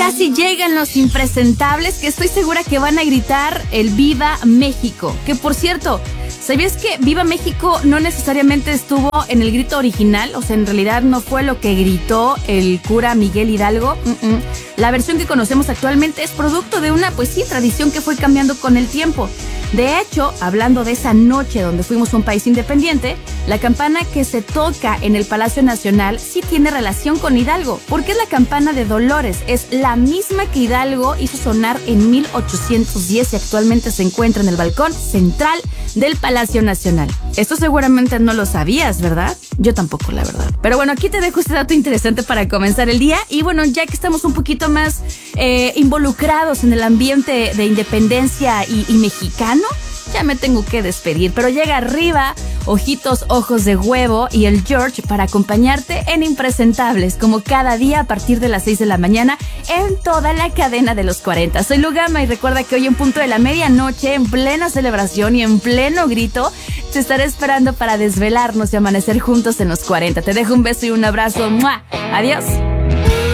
casi llegan los impresentables que estoy segura que van a gritar el Viva México. Que por cierto, ¿sabías que Viva México no necesariamente estuvo en el grito original? O sea, en realidad no fue lo que gritó el cura Miguel Hidalgo. La versión que conocemos actualmente es producto de una, pues sí, tradición que fue cambiando con el tiempo. De hecho, hablando de esa noche donde fuimos un país independiente, la campana que se toca en el Palacio Nacional sí tiene relación con Hidalgo, porque es la campana de Dolores. Es la misma que Hidalgo hizo sonar en 1810 y actualmente se encuentra en el balcón central del Palacio Nacional. Esto seguramente no lo sabías, ¿verdad? Yo tampoco, la verdad. Pero bueno, aquí te dejo este dato interesante para comenzar el día. Y bueno, ya que estamos un poquito más involucrados en el ambiente de independencia y mexicano, ya me tengo que despedir, pero llega arriba Ojitos Ojos de Huevo y el George para acompañarte en Impresentables, como cada día a partir de las 6 de la mañana en toda la cadena de los 40. Soy Lugama y recuerda que hoy en punto de la medianoche, en plena celebración y en pleno grito, te estaré esperando para desvelarnos y amanecer juntos en los 40. Te dejo un beso y un abrazo. ¡Mua! Adiós.